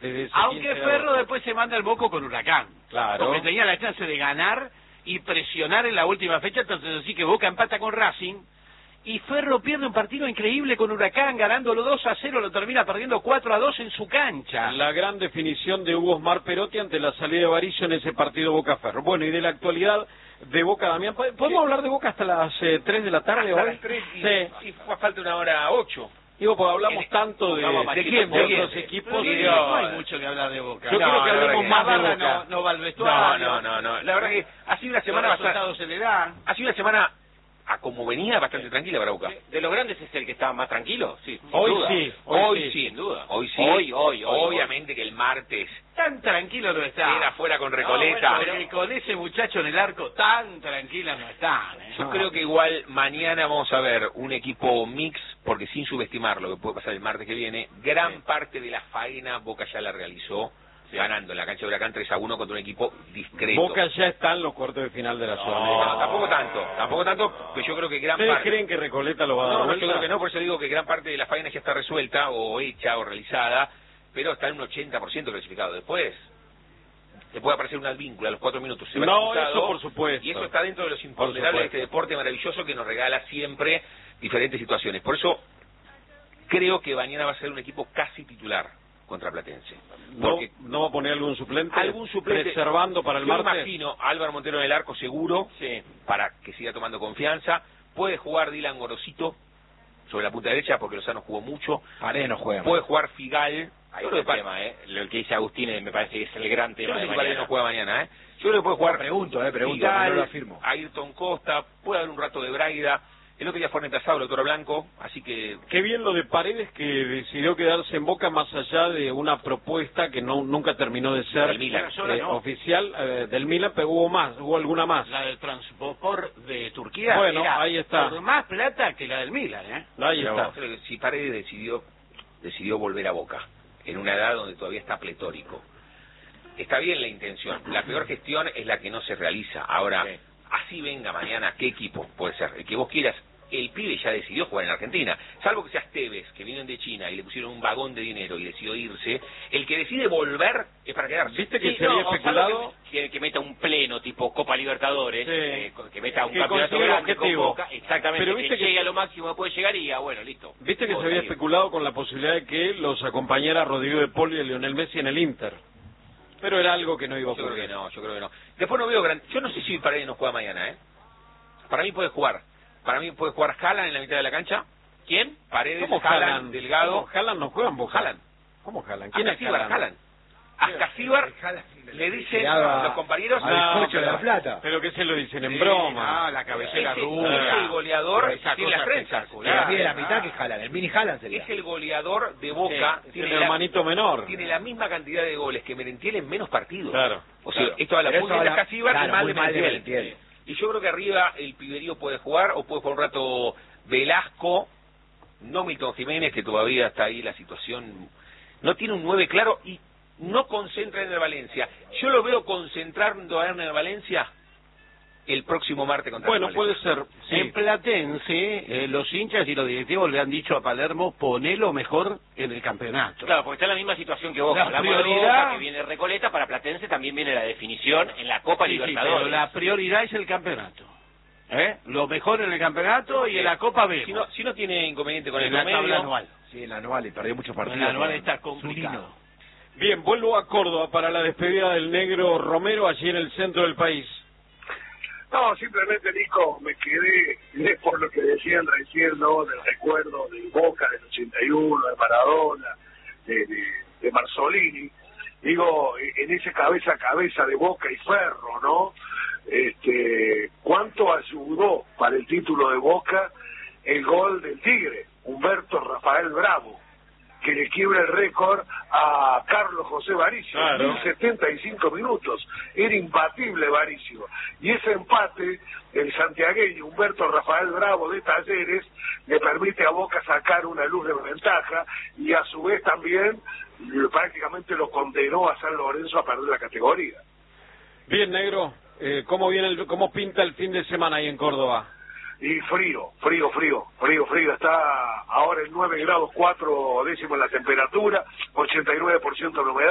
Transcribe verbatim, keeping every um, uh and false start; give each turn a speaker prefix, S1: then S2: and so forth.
S1: antes de ese
S2: Aunque
S1: quince de
S2: Ferro
S1: agosto.
S2: después se manda el moco con Huracán.
S1: Claro.
S2: Porque tenía la chance de ganar y presionar en la última fecha, entonces así que Boca empata con Racing. Y Ferro pierde un partido increíble con Huracán, ganándolo dos a cero, lo termina perdiendo cuatro a dos en su cancha.
S1: La gran definición de Hugo Osmar Perotti ante la salida de Varillo en ese partido Boca-Ferro. Bueno, y de la actualidad de Boca, Damián, ¿podemos sí. hablar de Boca hasta las eh, tres de la tarde
S3: hasta
S1: hoy?
S3: las tres y,
S1: sí.
S3: y falta una hora ocho.
S1: Digo, porque hablamos
S3: en,
S1: tanto de,
S3: ¿de quién?
S1: de
S3: ¿De
S1: otros
S3: quién?
S1: equipos.
S2: Pero
S1: y,
S2: no, no hay mucho que hablar de Boca.
S1: Yo
S3: no,
S1: creo que hablemos
S3: que
S1: más de
S2: Navarra
S1: Boca.
S2: No, no va al
S3: No,
S2: vestuario.
S3: no, no, no. La verdad que ha sido una semana
S2: Los
S3: bastante...
S2: resultados se le dan.
S3: Ha sido una semana, a como venía, bastante tranquila para Boca.
S4: De, de los grandes es el que está más tranquilo, sí. sin
S1: Hoy
S4: duda.
S1: sí,
S3: Hoy,
S1: hoy
S3: sí,
S1: sí.
S3: sin duda. Hoy sí.
S4: Hoy, hoy, hoy,
S3: Obviamente que el martes
S2: Tan tranquilo no está.
S3: era fuera con
S2: No,
S3: Recoleta.
S2: bueno, porque con ese muchacho en el arco tan tranquila no están. ¿eh?
S3: Yo creo que igual mañana vamos a ver un equipo mix, porque sin subestimar lo que puede pasar el martes que viene, gran
S4: Sí.
S3: parte de la faena Boca ya la realizó, sí. ganando en la cancha de Huracán tres a uno contra un equipo discreto.
S1: Boca ya está en los cuartos de final de la
S3: No,
S1: Sudamericana.
S3: no, tampoco tanto, tampoco tanto, pero yo creo que gran
S1: ¿Ustedes
S3: parte...
S1: creen que Recoleta lo va a dar
S3: No, no,
S1: vuelta?
S3: yo creo que no, por eso digo que gran parte de la faena ya está resuelta, o hecha, o realizada, pero está en un ochenta por ciento clasificado. Después, te puede aparecer un advíncula a los cuatro minutos. Se va
S1: No,
S3: expulsado,
S1: eso por supuesto.
S3: Y eso está dentro de los
S1: Por
S3: imponderables de
S1: supuesto.
S3: este deporte maravilloso que nos regala siempre diferentes situaciones. Por eso, creo que mañana va a ser un equipo casi titular contra Platense.
S1: ¿No,
S3: Porque
S1: ¿No va a poner algún suplente?
S3: algún suplente...
S1: Preservando para el
S3: yo
S1: martes.
S3: imagino a Álvaro Montero en el arco seguro,
S4: Sí.
S3: para que siga tomando confianza. Puede jugar Dylan Gorosito sobre la punta derecha, porque Lozano jugó mucho.
S4: Paredes no juega.
S3: Puede jugar Figal.
S4: Ahí
S3: Yo
S4: está
S3: creo
S4: el
S3: que
S4: tema, ¿eh? Lo que dice Agustín eh, me parece que es el gran
S3: Yo
S4: tema
S3: no sé
S4: de
S3: si Paredes
S4: mañana.
S3: no juega mañana, ¿eh? Yo creo que puede jugar...
S4: Pregunto, eh, pregunto,
S3: Figal,
S4: no lo afirmo.
S3: Ayrton Costa, puede haber un rato de Braida. El otro día fue reemplazado el doctor Blanco, así que...
S1: Qué bien lo de Paredes, que decidió quedarse en Boca más allá de una propuesta que no nunca terminó de ser
S3: Del Milan.
S1: eh,
S2: No.
S1: oficial eh, del Milan, pero hubo más, hubo alguna más.
S2: La del Transport de Turquía
S1: Bueno,
S2: era
S1: ahí está.
S2: por más plata que la del Milan, ¿eh?
S1: Ahí
S3: Pero
S1: está.
S3: creo que si Paredes decidió, decidió volver a Boca, en una edad donde todavía está pletórico. Está bien la intención, la peor gestión es la que no se realiza. Ahora,
S4: Sí.
S3: así venga mañana, ¿qué equipo puede ser? El que vos quieras. El pibe ya decidió jugar en Argentina, salvo que seas Tevez, que vienen de China y le pusieron un vagón de dinero y decidió irse. El que decide volver es para quedarse.
S1: ¿Viste que
S4: Sí,
S1: se
S4: no,
S1: había
S4: o
S1: especulado?
S4: salvo Que, que, que meta un pleno tipo Copa Libertadores,
S1: Sí.
S4: eh, que meta un
S1: Que
S4: campeonato
S1: consiga el
S4: grande con
S1: objetivo.
S4: Boca, exactamente,
S1: Pero
S4: que,
S1: viste que-
S4: llegue a lo máximo que puede llegar y diga, bueno, listo.
S1: Viste que se
S4: puedo
S1: había
S4: salir.
S1: especulado con la posibilidad de que los acompañara Rodrigo de Paul y Lionel Messi en el Inter. Pero era algo que no iba a
S3: Yo creo
S1: ocurrir.
S3: que no, yo creo que no. Después no veo gran... Yo no sé si Paredes no juega mañana, ¿eh? Para mí puede jugar. Para mí puede jugar Haaland en la mitad de la cancha.
S4: ¿Quién?
S3: Paredes,
S1: ¿Cómo
S3: Haaland,
S1: Haaland?
S3: Delgado.
S1: ¿Cómo Haaland no juega en Boca?
S3: Haaland.
S1: ¿Cómo Haaland? ¿Quién es
S3: Ascasíbar,
S1: Haaland?
S3: Haaland. Ascasíbar le dicen
S5: Llegaba
S3: los compañeros...
S5: al
S1: No,
S5: bizcocho de la plata.
S1: Pero que se lo dicen en
S2: Sí,
S1: broma.
S2: ah, la cabecera
S3: Ese-
S2: dura.
S3: es el goleador,
S2: Esa
S3: tiene
S2: cosa
S3: las trenzas.
S2: espectacular.
S5: Que tiene la mitad que jalan, el mini jalan sería.
S3: Es el goleador de Boca.
S1: Es
S3: tiene
S1: el
S3: la-
S1: hermanito menor.
S3: Tiene la misma cantidad de goles que Merentiel en menos partidos.
S1: Claro.
S3: O sea,
S5: Claro.
S3: esto habla
S5: Pero
S3: muy
S5: eso
S3: bien de
S5: habla-
S3: Ascasíbar y
S5: claro,
S3: mal
S5: muy
S3: de
S5: mal de
S3: Merentiel.
S5: Merentiel.
S3: Y yo creo que arriba el Piberío puede jugar, o puede jugar un rato Velasco, no Milton Jiménez, que todavía está ahí la situación. No tiene un nueve claro y no concentra en el Valencia. Yo lo veo concentrando a Herner Valencia el próximo martes contra
S1: Bueno,
S3: el
S1: puede
S3: Valencia.
S1: ser. Sí.
S2: En Platense, eh, los hinchas y los directivos le han dicho a Palermo, ponelo mejor en el campeonato.
S4: Claro, porque está en la misma situación que Boca.
S2: La
S4: Hablamos de
S2: prioridad-
S4: Boca, que viene Recoleta, para Platense también viene la definición en la Copa
S2: Sí, sí,
S4: Libertadores.
S2: pero la prioridad es el campeonato. ¿Eh? Lo mejor en el campeonato y en la Copa B.
S3: Si no, si no tiene inconveniente con el
S2: en la tabla
S3: promedio,
S2: anual.
S5: Sí, en la anual y perdió muchos
S2: En
S5: partidos.
S2: la anual
S5: con
S2: está complicado.
S5: Zunino.
S1: Bien, vuelvo a Córdoba para la despedida del negro Romero allí en el centro del país.
S6: No, simplemente, Nico, me quedé quedé por lo que decían recién, ¿no? Del recuerdo del Boca del ochenta y uno, de Maradona, de, de, de Marzolini. Digo, en ese cabeza a cabeza de Boca y Ferro, ¿no? Este, ¿cuánto ayudó para el título de Boca el gol del Tigre, Humberto Rafael Bravo, que le quiebra el récord a Carlos José Varicio,
S1: Claro.
S6: mil setenta y cinco minutos, era imbatible Varicio, y ese empate, el santiagueño Humberto Rafael Bravo de Talleres, le permite a Boca sacar una luz de ventaja, y a su vez también eh, prácticamente lo condenó a San Lorenzo a perder la categoría.
S1: Bien, negro, eh, ¿cómo viene el, cómo pinta el fin de semana ahí en Córdoba?
S6: Y frío, frío, frío, frío, frío. Está ahora en nueve grados cuatro décimos la temperatura, ochenta y nueve por ciento de humedad.